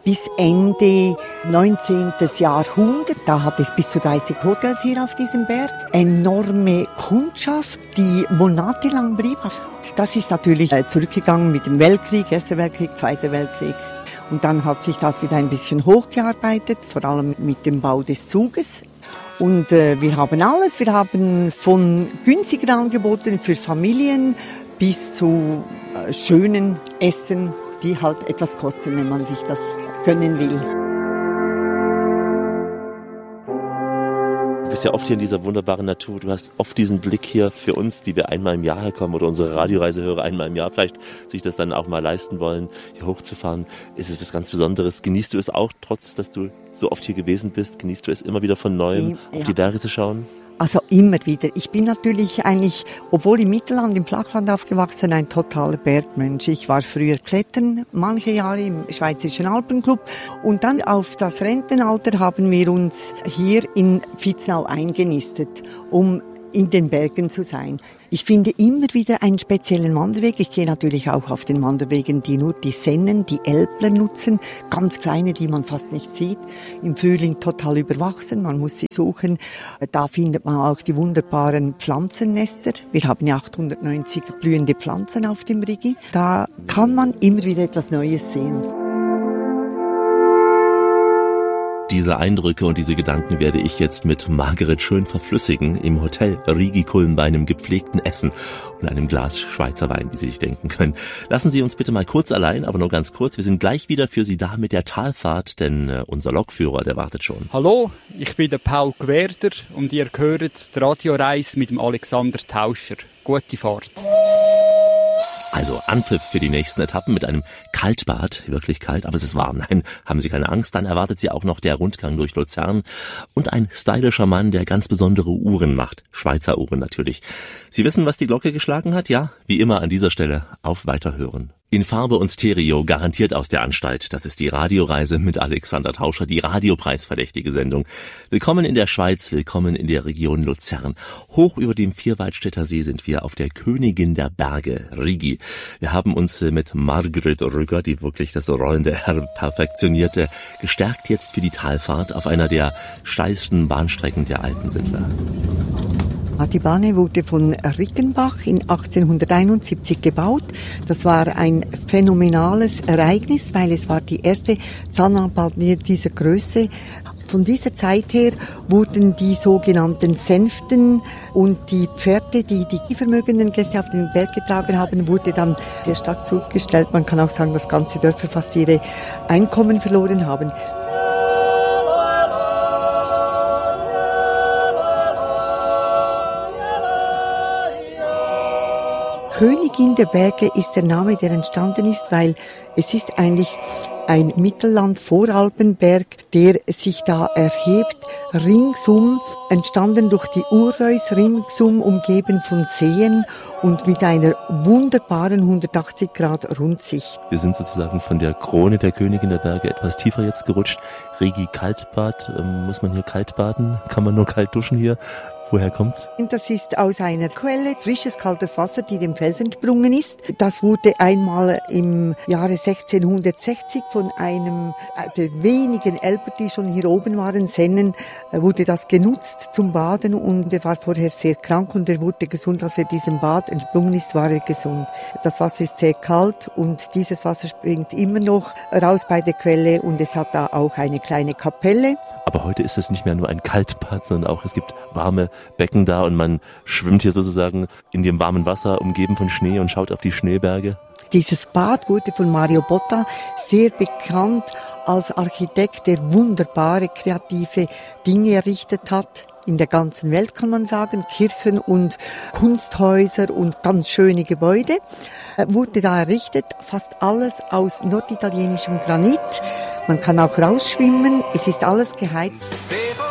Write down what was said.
bis Ende 19. Jahrhundert. Da hat es bis zu 30 Hotels hier auf diesem Berg. Enorme Kundschaft, die monatelang blieb. Das ist natürlich zurückgegangen mit dem Weltkrieg, Erster Weltkrieg, Zweiter Weltkrieg. Und dann hat sich das wieder ein bisschen hochgearbeitet, vor allem mit dem Bau des Zuges. Und wir haben alles. Wir haben von günstigen Angeboten für Familien bis zu schönen Essen, die halt etwas kosten, wenn man sich das gönnen will. Du bist ja oft hier in dieser wunderbaren Natur. Du hast oft diesen Blick hier für uns, die wir einmal im Jahr herkommen oder unsere Radioreisehörer einmal im Jahr vielleicht sich das dann auch mal leisten wollen, hier hochzufahren. Ist es was ganz Besonderes? Genießt du es auch, trotz dass du so oft hier gewesen bist? Genießt du es immer wieder von Neuem, auf die Berge zu schauen? Also immer wieder. Ich bin natürlich eigentlich, obwohl im Mittelland, im Flachland aufgewachsen, ein totaler Bergmensch. Ich war früher klettern, manche Jahre im Schweizerischen Alpenclub. Und dann auf das Rentenalter haben wir uns hier in Vitznau eingenistet, um in den Bergen zu sein. Ich finde immer wieder einen speziellen Wanderweg. Ich gehe natürlich auch auf den Wanderwegen, die nur die Sennen, die Älpler nutzen. Ganz kleine, die man fast nicht sieht. Im Frühling total überwachsen. Man muss sie suchen. Da findet man auch die wunderbaren Pflanzennester. Wir haben ja 890 blühende Pflanzen auf dem Rigi. Da kann man immer wieder etwas Neues sehen. Diese Eindrücke und diese Gedanken werde ich jetzt mit Margret schön verflüssigen im Hotel Rigi Kulm bei einem gepflegten Essen und einem Glas Schweizer Wein, wie Sie sich denken können. Lassen Sie uns bitte mal kurz allein, aber nur ganz kurz. Wir sind gleich wieder für Sie da mit der Talfahrt, denn unser Lokführer, der wartet schon. Hallo, ich bin der Paul Gwerder und ihr hört die Radioreise mit dem Alexander Tauscher. Gute Fahrt. Also Anpfiff für die nächsten Etappen mit einem Kaltbad, wirklich kalt, aber es ist warm. Nein, haben Sie keine Angst, dann erwartet Sie auch noch der Rundgang durch Luzern und ein stylischer Mann, der ganz besondere Uhren macht, Schweizer Uhren natürlich. Sie wissen, was die Glocke geschlagen hat? Ja, wie immer an dieser Stelle auf Weiterhören. In Farbe und Stereo, garantiert aus der Anstalt. Das ist die Radioreise mit Alexander Tauscher, die radiopreisverdächtige Sendung. Willkommen in der Schweiz, willkommen in der Region Luzern. Hoch über dem Vierwaldstätter See sind wir auf der Königin der Berge, Rigi. Wir haben uns mit Margret Rügger, die wirklich das rollende R perfektionierte, gestärkt jetzt für die Talfahrt. Auf einer der steilsten Bahnstrecken der Alpen sind wir. Die Bahn wurde von Rickenbach in 1871 gebaut. Das war ein phänomenales Ereignis, weil es war die erste Zahnradbahn dieser Größe. Von dieser Zeit her wurden die sogenannten Sänften und die Pferde, die die vermögenden Gäste auf den Berg getragen haben, wurde dann sehr stark zurückgestellt. Man kann auch sagen, dass ganze Dörfer fast ihre Einkommen verloren haben. Königin der Berge ist der Name, der entstanden ist, weil es ist eigentlich ein Mittelland-Voralpenberg, der sich da erhebt, ringsum, entstanden durch die Urreus, ringsum umgeben von Seen und mit einer wunderbaren 180-Grad-Rundsicht. Wir sind sozusagen von der Krone der Königin der Berge etwas tiefer jetzt gerutscht. Rigi Kaltbad, muss man hier kalt baden? Kann man nur kalt duschen hier? Woher kommt's? Das ist aus einer Quelle, frisches, kaltes Wasser, die dem Fels entsprungen ist. Das wurde einmal im Jahre 1660 von einem der wenigen Elber, die schon hier oben waren, Sennen, wurde das genutzt zum Baden und er war vorher sehr krank und er wurde gesund. Als er diesem Bad entsprungen ist, war er gesund. Das Wasser ist sehr kalt und dieses Wasser springt immer noch raus bei der Quelle und es hat da auch eine kleine Kapelle. Aber heute ist es nicht mehr nur ein Kaltbad, sondern auch es gibt warme Becken da und man schwimmt hier sozusagen in dem warmen Wasser, umgeben von Schnee und schaut auf die Schneeberge. Dieses Bad wurde von Mario Botta sehr bekannt als Architekt, der wunderbare kreative Dinge errichtet hat. In der ganzen Welt kann man sagen, Kirchen und Kunsthäuser und ganz schöne Gebäude wurde da errichtet, fast alles aus norditalienischem Granit. Man kann auch rausschwimmen, es ist alles geheizt.